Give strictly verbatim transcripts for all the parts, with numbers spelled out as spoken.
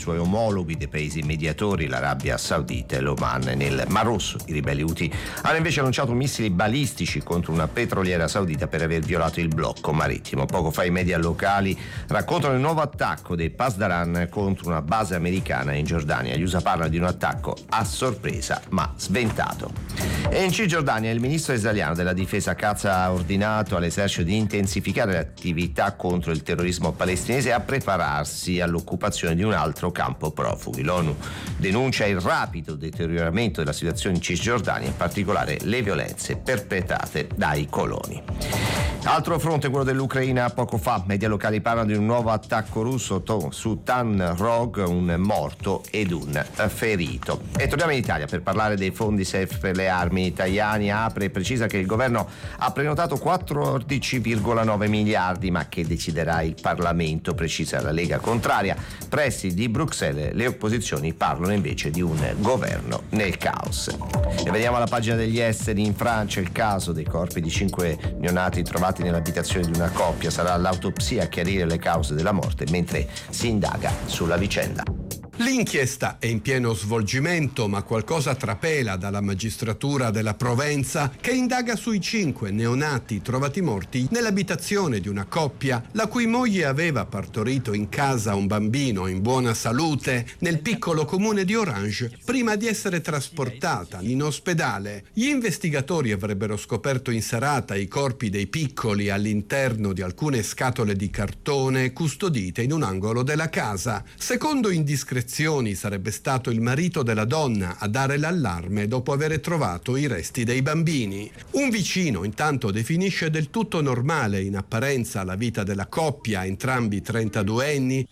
suoi omologhi dei paesi mediatori, l'Arabia Saudita e l'Oman. Nel Mar Rosso i ribelli Houthi hanno invece lanciato missili balistici contro una petroliera saudita per aver violato il blocco marittimo. Poco fa i media locali raccontano il nuovo attacco dei Pasdaran contro una base americana in Giordania. Gli U S A parlano di un attacco a sorpresa ma sventato. E in Cisgiordania il ministro israeliano della difesa Katz ha ordinato all'esercito di intensificare le attività contro il terrorismo palestinese e a prepararsi all'occupazione di un altro campo profughi. L'ONU denuncia il rapido deterioramento della situazione in Cisgiordania, in particolare le violenze perpetrate dai coloni. Altro fronte, quello dell'Ucraina. Poco fa media locali parlano di un nuovo attacco russo su Tatarov, un morto ed un ferito. E torniamo in Italia per parlare dei fondi S E F per le armi italiane. Apre e precisa che il governo ha prenotato quattordici virgola nove miliardi, ma che deciderà il Parlamento, precisa la Lega contraria. Prestiti di Bruxelles, le opposizioni parlano invece di un governo nel caos. E vediamo la pagina degli esteri. In Francia il caso dei corpi di cinque neonati trovati nell'abitazione di una coppia. Sarà l'autopsia a chiarire le cause della morte, mentre si indaga sulla vicenda. L'inchiesta è in pieno svolgimento, ma qualcosa trapela dalla magistratura della Provenza, che indaga sui cinque neonati trovati morti nell'abitazione di una coppia la cui moglie aveva partorito in casa un bambino in buona salute nel piccolo comune di Orange prima di essere trasportata in ospedale. Gli investigatori avrebbero scoperto in serata i corpi dei piccoli all'interno di alcune scatole di cartone custodite in un angolo della casa. Secondo indiscrezioni sarebbe stato il marito della donna a dare l'allarme dopo aver trovato i resti dei bambini. Un vicino intanto definisce del tutto normale in apparenza la vita della coppia, entrambi trentaduenni.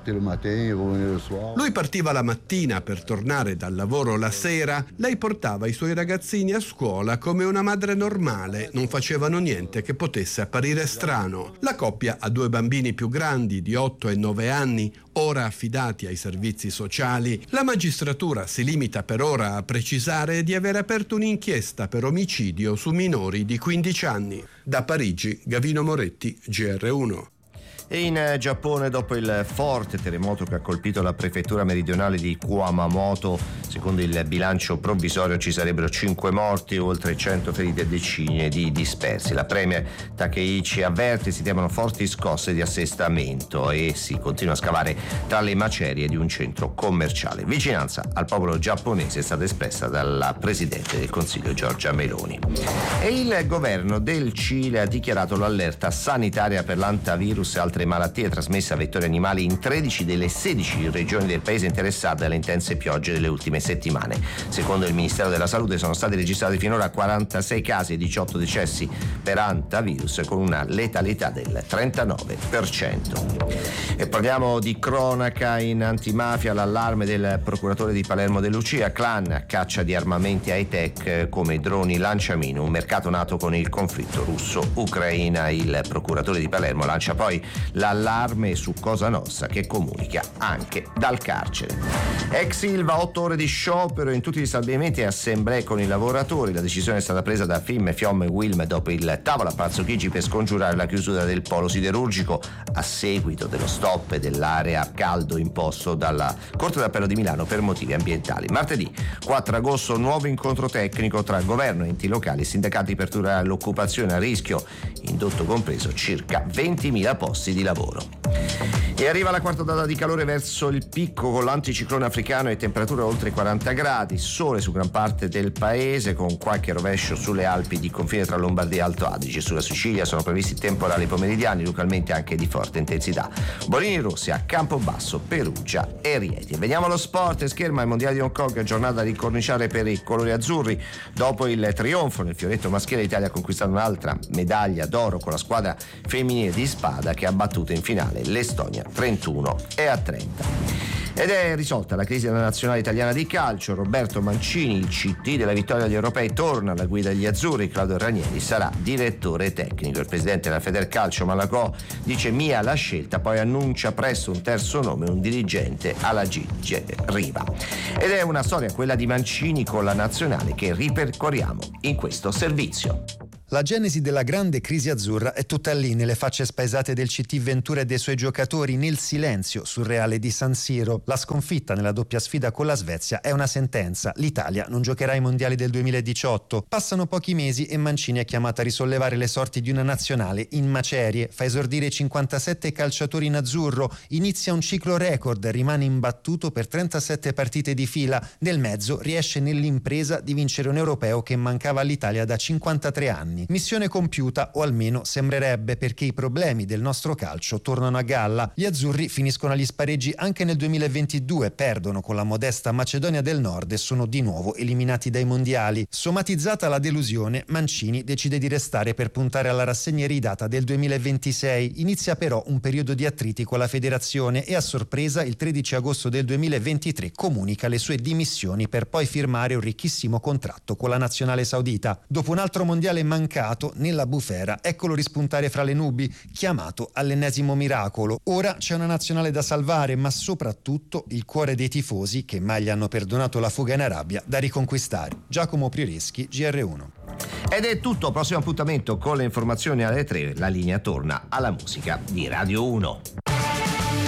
Lui partiva la mattina per tornare dal lavoro la sera, lei portava i suoi ragazzini a scuola come una madre normale, non facevano niente che potesse apparire strano. La coppia ha due bambini più grandi di otto e nove anni, ora affidati ai servizi sociali. La magistratura si limita per ora a precisare di aver aperto un'inchiesta per omicidio su minori di quindici anni. Da Parigi, Gavino Moretti, G R uno. E in Giappone, dopo il forte terremoto che ha colpito la prefettura meridionale di Kumamoto, secondo il bilancio provvisorio ci sarebbero cinque morti, oltre cento feriti e decine di dispersi. La premier Takeichi avverte si temono forti scosse di assestamento e si continua a scavare tra le macerie di un centro commerciale. Vicinanza al popolo giapponese è stata espressa dalla presidente del Consiglio Giorgia Meloni. E il governo del Cile ha dichiarato l'allerta sanitaria per l'antivirus e altre malattie trasmesse a vettori animali in tredici delle sedici regioni del paese interessate dalle intense piogge delle ultime settimane. Secondo il Ministero della Salute sono stati registrati finora quarantasei casi e diciotto decessi per antivirus, con una letalità del trentanove per cento. E parliamo di cronaca in antimafia. L'allarme del procuratore di Palermo De Lucia, clan caccia di armamenti high-tech come droni lanciamino, un mercato nato con il conflitto russo-ucraina. Il procuratore di Palermo lancia poi l'allarme su Cosa Nostra, che comunica anche dal carcere. Ex Ilva, otto ore di sciopero in tutti gli stabilimenti e assemblee con i lavoratori. La decisione è stata presa da Film, Fiom e Wilm dopo il tavolo a Palazzo Chigi per scongiurare la chiusura del polo siderurgico a seguito dello stop dell'area caldo imposto dalla Corte d'Appello di Milano per motivi ambientali. Martedì quattro agosto, nuovo incontro tecnico tra governo, enti locali e sindacati per tutelare l'occupazione, a rischio, indotto compreso, circa ventimila posti di lavoro. E arriva la quarta ondata di calore verso il picco con l'anticiclone africano e temperature oltre i quaranta gradi, sole su gran parte del paese con qualche rovescio sulle Alpi di confine tra Lombardia e Alto Adige. Sulla Sicilia sono previsti temporali pomeridiani, localmente anche di forte intensità. Bolini rossi a Campobasso, Perugia e Rieti. Veniamo allo sport. Scherma il mondiale di Hong Kong, giornata da ricorniciare per i colori azzurri. Dopo il trionfo nel fioretto maschile, l'Italia ha conquistato un'altra medaglia d'oro con la squadra femminile di spada che ha battuto in finale l'Estonia trentuno e a trenta. Ed è risolta la crisi della nazionale italiana di calcio. Roberto Mancini, il C D della vittoria agli europei, torna alla guida degli azzurri. Claudio Ranieri sarà direttore tecnico. Il presidente della Federcalcio Malagò dice mia la scelta, poi annuncia presto un terzo nome, un dirigente alla Gigi Riva. Ed è una storia, quella di Mancini con la nazionale, che ripercorriamo in questo servizio. La genesi della grande crisi azzurra è tutta lì, nelle facce spaesate del C T Ventura e dei suoi giocatori, nel silenzio surreale di San Siro. La sconfitta nella doppia sfida con la Svezia è una sentenza. L'Italia non giocherà ai mondiali del duemiladiciotto. Passano pochi mesi e Mancini è chiamato a risollevare le sorti di una nazionale in macerie. Fa esordire cinquantasette calciatori in azzurro, inizia un ciclo record, rimane imbattuto per trentasette partite di fila. Nel mezzo riesce nell'impresa di vincere un europeo che mancava all'Italia da cinquantatré anni. Missione compiuta, o almeno sembrerebbe, perché i problemi del nostro calcio tornano a galla. Gli azzurri finiscono agli spareggi anche nel duemilaventidue, perdono con la modesta Macedonia del Nord e sono di nuovo eliminati dai mondiali. Somatizzata la delusione, Mancini decide di restare per puntare alla rassegna iridata del duemilaventisei. Inizia però un periodo di attriti con la federazione e a sorpresa il tredici agosto del duemilaventitré comunica le sue dimissioni per poi firmare un ricchissimo contratto con la nazionale saudita. Dopo un altro mondiale mancato nella bufera, eccolo rispuntare fra le nubi, chiamato all'ennesimo miracolo. Ora c'è una nazionale da salvare, ma soprattutto il cuore dei tifosi, che mai gli hanno perdonato la fuga in Arabia, da riconquistare. Giacomo Prioreschi, G R uno. Ed è tutto, prossimo appuntamento con le informazioni alle tre, la linea torna alla musica di Radio uno.